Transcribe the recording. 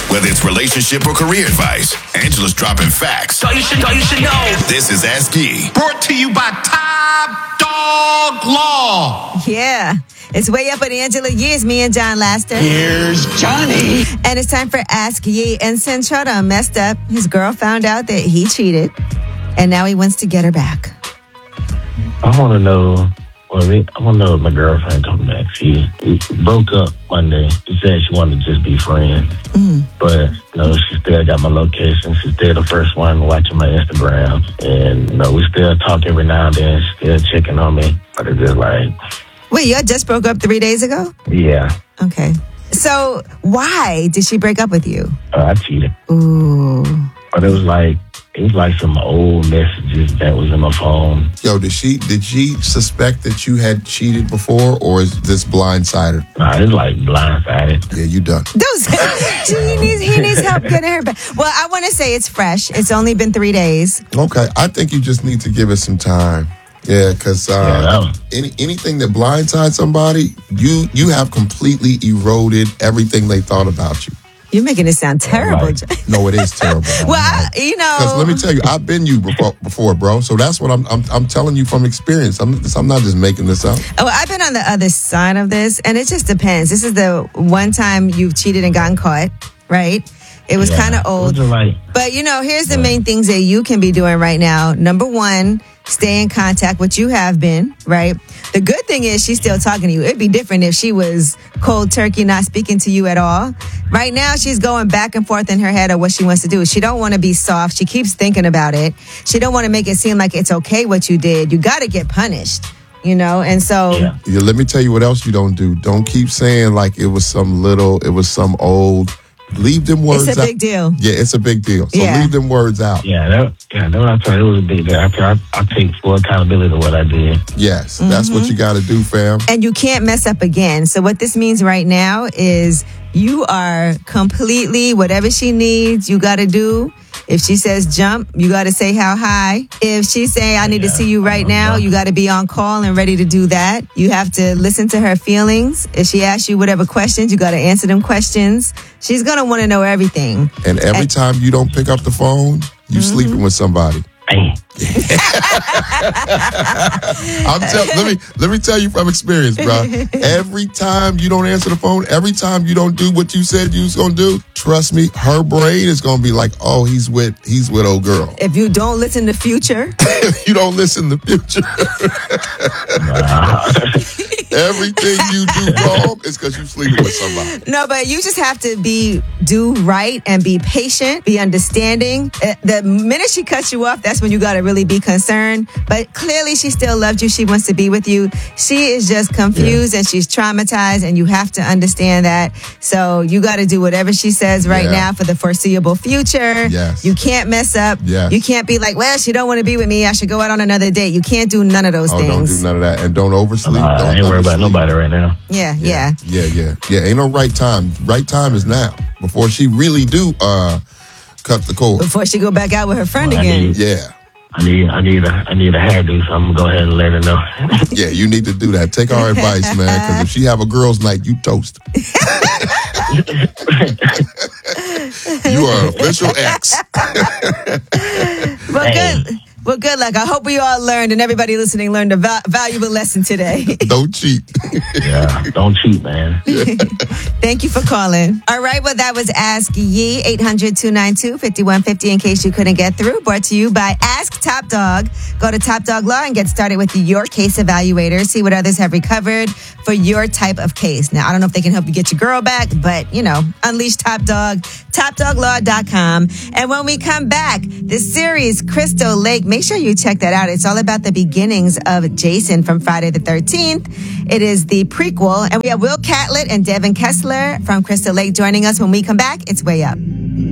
Whether it's relationship or career advice, Angela's dropping facts. So you should know. This is Ask Yee. Brought to you by Top Dog Law. Yeah. It's Way Up with Angela Yee. It's me and John Laster. Here's Johnny. And it's time for Ask Yee. And since Trotta messed up, his girl found out that he cheated. And now he wants to get her back. I want to know, if my girlfriend come back. We broke up one day. She said she wanted to just be friends. But, she still got my location. She's still the first one watching my Instagram. And, we still talk every now and then. She's still checking on me. But it's just like... Wait, y'all just broke up 3 days ago? Yeah. Okay. So, why did she break up with you? I cheated. Ooh. But it was like some old messages that was in my phone. Yo, did she suspect that you had cheated before, or is this blindsided? Nah, it's like blindsided. Yeah, you done. He needs help getting her back. Well, I want to say it's fresh. It's only been 3 days. Okay, I think you just need to give it some time. Yeah, because anything that blindsides somebody, you have completely eroded everything they thought about you. You're making it sound terrible. Right. No, it is terrible. Well, because let me tell you, I've been you before, bro. So that's what I'm telling you from experience. I'm not just making this up. Oh, I've been on the other side of this, and it just depends. This is the one time you've cheated and gotten caught, right? It was kind of old. But, here's the main things that you can be doing right now. Number one, stay in contact, which you have been, right? The good thing is she's still talking to you. It'd be different if she was cold turkey, not speaking to you at all. Right now, she's going back and forth in her head of what she wants to do. She don't want to be soft. She keeps thinking about it. She don't want to make it seem like it's okay what you did. You got to get punished, and so... Yeah, let me tell you what else you don't do. Don't keep saying like it was some old... Leave them words out. It's a big deal. Yeah, it's a big deal. So leave them words out. Yeah, that what I told you. It was a big deal. I take full accountability of what I did. Yes, that's what you got to do, fam. And you can't mess up again. So what this means right now is you are completely, whatever she needs, you got to do. If she says jump, you got to say how high. If she say I need to see you right now, you got to be on call and ready to do that. You have to listen to her feelings. If she asks you whatever questions, you got to answer them questions. She's going to want to know everything. And every time you don't pick up the phone, you sleeping with somebody. Let me tell you from experience, bro. Every time you don't answer the phone, every time you don't do what you said you was gonna do, trust me, her brain is gonna be like, oh, he's with old girl. If you don't listen to Future, you don't listen to Future. Everything you do wrong is because you sleeping with somebody. No, but you just have to do right and be patient, be understanding. The minute she cuts you off, that's when you got to really be concerned. But clearly she still loved you. She wants to be with you. She is just confused and she's traumatized, and you have to understand that. So you got to do whatever she says right now for the foreseeable future. Yes. You can't mess up. Yes. You can't be like, well, she don't want to be with me. I should go out on another date. You can't do none of those things. Don't do none of that. And don't oversleep. I ain't worried about nobody right now. Yeah. Ain't no right time. Right time is now. Before she really do cut the cord. Before she go back out with her friend again. I need a hairdo, so I'm gonna go ahead and let her know. Yeah, you need to do that. Take our advice, man, because if she have a girls' night, you toast. You are an official ex. Well, good luck. I hope we all learned, and everybody listening learned a valuable lesson today. Don't cheat. Yeah, don't cheat, man. Thank you for calling. All right, well, that was Ask Yee, 800-292-5150, in case you couldn't get through. Brought to you by Ask Top Dog. Go to Top Dog Law and get started with your case evaluator. See what others have recovered for your type of case. Now, I don't know if they can help you get your girl back, but, unleash Top Dog, topdoglaw.com. And when we come back, this series, Crystal Lake, make sure you check that out. It's all about the beginnings of Jason from Friday the 13th. It is the prequel. And we have Will Catlett and Devin Kessler from Crystal Lake joining us when we come back. It's Way Up.